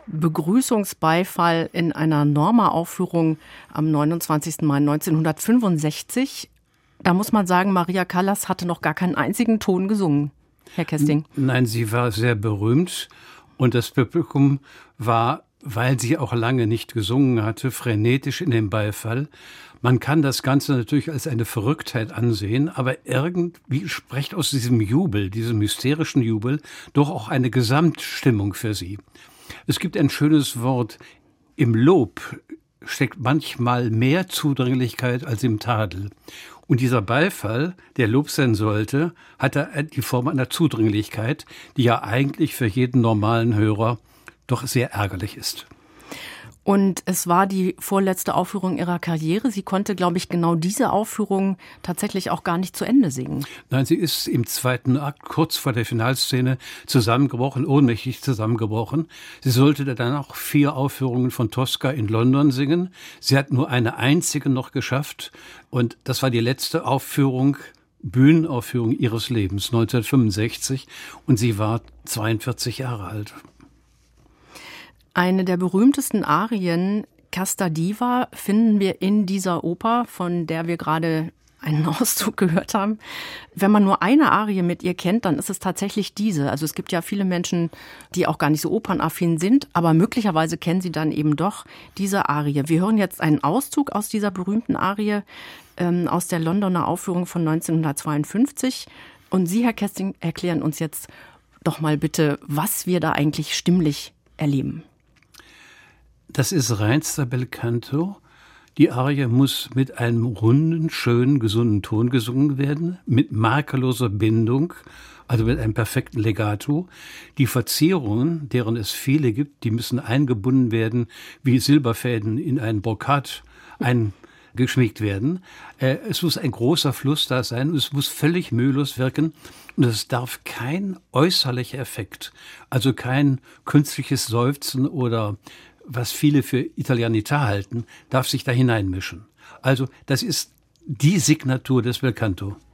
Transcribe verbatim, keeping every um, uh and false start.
Begrüßungsbeifall in einer Norma-Aufführung am neunundzwanzigsten Mai neunzehnhundertfünfundsechzig. Da muss man sagen, Maria Callas hatte noch gar keinen einzigen Ton gesungen, Herr Kesting. Nein, sie war sehr berühmt und das Publikum war, weil sie auch lange nicht gesungen hatte, frenetisch in dem Beifall. Man kann das Ganze natürlich als eine Verrücktheit ansehen, aber irgendwie spricht aus diesem Jubel, diesem hysterischen Jubel, doch auch eine Gesamtstimmung für sie. Es gibt ein schönes Wort, im Lob steckt manchmal mehr Zudringlichkeit als im Tadel. Und dieser Beifall, der Lob sein sollte, hatte die Form einer Zudringlichkeit, die ja eigentlich für jeden normalen Hörer doch sehr ärgerlich ist. Und es war die vorletzte Aufführung ihrer Karriere. Sie konnte, glaube ich, genau diese Aufführung tatsächlich auch gar nicht zu Ende singen. Nein, sie ist im zweiten Akt, kurz vor der Finalszene, zusammengebrochen, ohnmächtig zusammengebrochen. Sie sollte dann auch vier Aufführungen von Tosca in London singen. Sie hat nur eine einzige noch geschafft. Und das war die letzte Aufführung, Bühnenaufführung ihres Lebens, neunzehnhundertfünfundsechzig. Und sie war zweiundvierzig Jahre alt. Eine der berühmtesten Arien, Casta Diva, finden wir in dieser Oper, von der wir gerade einen Auszug gehört haben. Wenn man nur eine Arie mit ihr kennt, dann ist es tatsächlich diese. Also es gibt ja viele Menschen, die auch gar nicht so opernaffin sind, aber möglicherweise kennen sie dann eben doch diese Arie. Wir hören jetzt einen Auszug aus dieser berühmten Arie, ähm, aus der Londoner Aufführung von neunzehnhundertzweiundfünfzig. Und Sie, Herr Kesting, erklären uns jetzt doch mal bitte, was wir da eigentlich stimmlich erleben. Das ist reinster Belcanto. Die Arie muss mit einem runden, schönen, gesunden Ton gesungen werden, mit makelloser Bindung, also mit einem perfekten Legato. Die Verzierungen, deren es viele gibt, die müssen eingebunden werden, wie Silberfäden in einen Brokat eingeschmiegt werden. Es muss ein großer Fluss da sein, es muss völlig mühelos wirken und es darf kein äußerlicher Effekt, also kein künstliches Seufzen oder was viele für Italianità halten, darf sich da hineinmischen. Also das ist die Signatur des Belcanto.